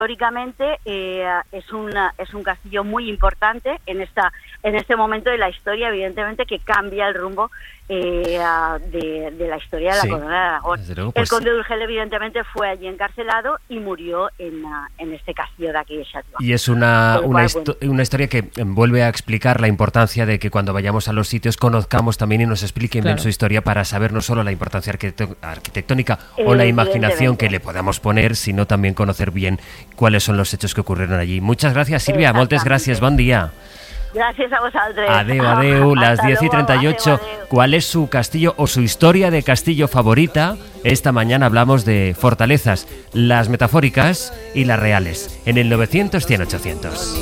históricamente es un castillo muy importante en este momento de la historia, evidentemente, que cambia el rumbo de la historia de la corona de Aragón. Luego, pues, el conde de Urgel, evidentemente, fue allí encarcelado y murió en este castillo de aquí de Xàtiva. Y es una historia que vuelve a explicar la importancia de que cuando vayamos a los sitios conozcamos también y nos expliquen bien su historia, para saber no solo la importancia arquitectónica o la imaginación que le podamos poner, sino también conocer bien cuáles son los hechos que ocurrieron allí. Muchas gràcies, Sílvia, moltes gràcies, bon dia. Gràcies a vosaltres. Adeu, las 10:38. Adeu. ¿Cuál es su castillo o su historia de castillo favorita? Esta mañana hablamos de fortalezas, las metafóricas y las reales, en el 900 100 800.